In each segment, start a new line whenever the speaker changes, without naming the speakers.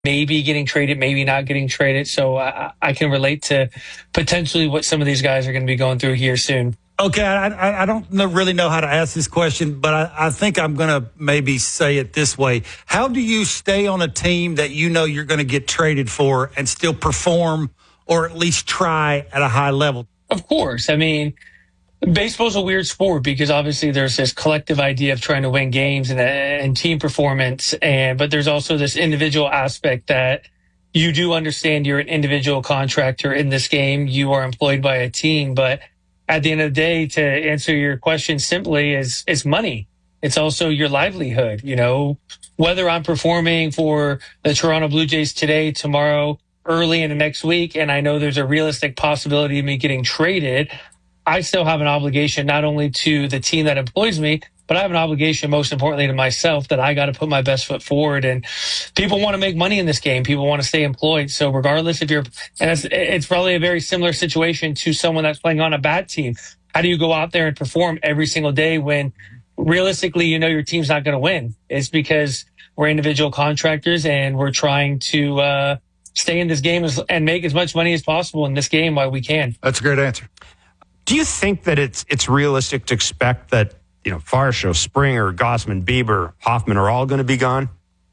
maybe getting traded, maybe not getting traded. So I can relate to potentially what some of these guys are going to be going through here soon.
Okay, I don't really know how to ask this question, but I think I'm going to maybe say it this way. How do you stay on a team that you know you're going to get traded for and still perform or at least try at a high level?
Of course. I mean, baseball's a weird sport because obviously there's this collective idea of trying to win games and team performance, but there's also this individual aspect that you do understand you're an individual contractor in this game. You are employed by a team, but at the end of the day, to answer your question simply, is money. It's also your livelihood. You know, whether I'm performing for the Toronto Blue Jays today, tomorrow, early in the next week, and I know there's a realistic possibility of me getting traded, I still have an obligation not only to the team that employs me, but I have an obligation, most importantly, to myself that I got to put my best foot forward. And people want to make money in this game. People want to stay employed. So regardless if you're, and it's probably a very similar situation to someone that's playing on a bad team. How do you go out there and perform every single day when realistically, you know, your team's not going to win? It's because we're individual contractors and we're trying to stay in this game and make as much money as possible in this game while we can.
That's a great answer.
Do you think that it's realistic to expect that, you know, Varsho, Springer, Gausman, Bieber, Hoffman are all going to be gone?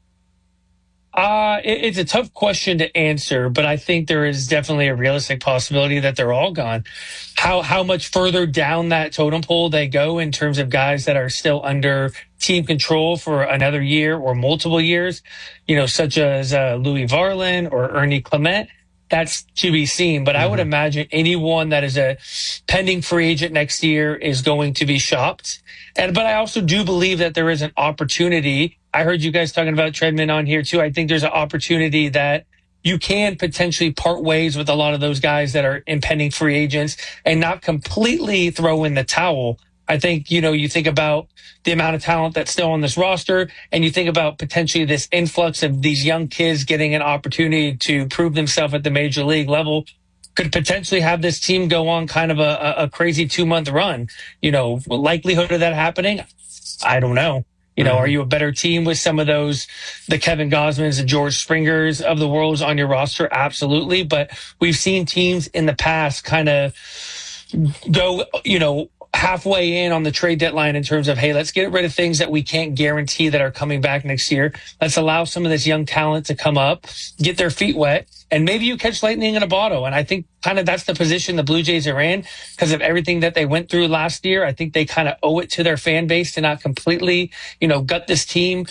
It's a tough question to answer, but I think there is definitely a realistic possibility that they're all gone. How much further down that totem pole they go in terms of guys that are still under team control for another year or multiple years, you know, such as Louis Varland or Ernie Clement, that's to be seen. But I would imagine anyone that is a pending free agent next year is going to be shopped. But I also do believe that there is an opportunity. I heard you guys talking about Tredman on here too. I think there's an opportunity that you can potentially part ways with a lot of those guys that are impending free agents and not completely throw in the towel. I think, you know, you think about the amount of talent that's still on this roster, and you think about potentially this influx of these young kids getting an opportunity to prove themselves at the major league level could potentially have this team go on kind of a crazy 2-month run. You know, likelihood of that happening, I don't know. You know, are you a better team with some of those, the Kevin Gausmans, the George Springers of the world on your roster? Absolutely. But we've seen teams in the past kind of go, you know, halfway in on the trade deadline in terms of, hey, let's get rid of things that we can't guarantee that are coming back next year. Let's allow some of this young talent to come up, get their feet wet, and maybe you catch lightning in a bottle. And I think kind of that's the position the Blue Jays are in because of everything that they went through last year. I think they kind of owe it to their fan base to not completely, you know, gut this team,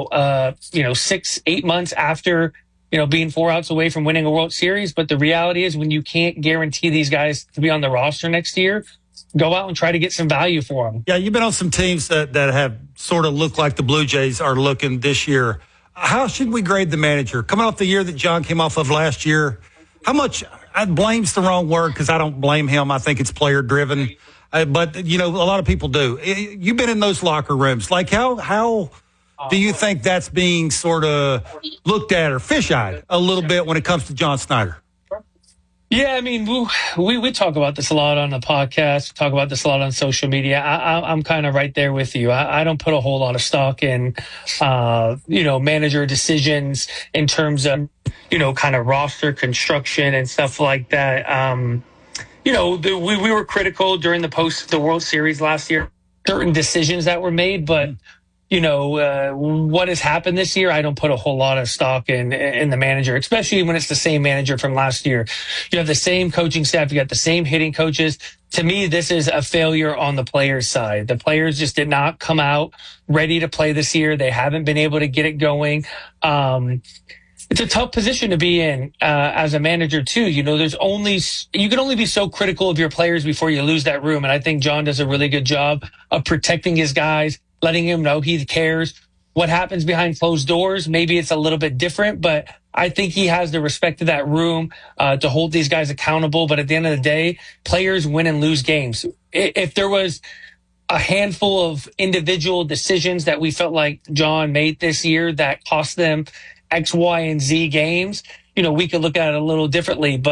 6-8 months after, you know, being 4 outs away from winning a World Series. But the reality is when you can't guarantee these guys to be on the roster next year, go out and try to get some value for them.
Yeah, you've been on some teams that have sort of looked like the Blue Jays are looking this year. How should we grade the manager? Coming off the year that John came off of last year, how much – blame's the wrong word because I don't blame him. I think it's player-driven. But, you know, a lot of people do. You've been in those locker rooms. Like, how do you think that's being sort of looked at or fish-eyed a little bit when it comes to John Schneider?
Yeah, I mean, we talk about this a lot on the podcast. We talk about this a lot on social media. I'm kind of right there with you. I don't put a whole lot of stock in, manager decisions in terms of, kind of roster construction and stuff like that. We were critical during the World Series last year, certain decisions that were made, but what has happened this year, I don't put a whole lot of stock in the manager, especially when it's the same manager from last year. You have the same coaching staff. You got the same hitting coaches. To me, this is a failure on the players' side. The players just did not come out ready to play this year. They haven't been able to get it going. It's a tough position to be in as a manager too. You can only be so critical of your players before you lose that room. And I think John does a really good job of protecting his guys, letting him know he cares. What happens behind closed doors, maybe it's a little bit different, but I think he has the respect of that room to hold these guys accountable. But at the end of the day, players win and lose games. If there was a handful of individual decisions that we felt like John made this year that cost them X, Y, and Z games, we could look at it a little differently. But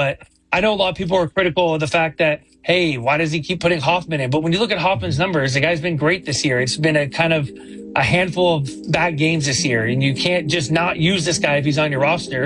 I know a lot of people are critical of the fact that, hey, why does he keep putting Hoffman in? But when you look at Hoffman's numbers, the guy's been great this year. It's been a kind of a handful of bad games this year, and you can't just not use this guy if he's on your roster.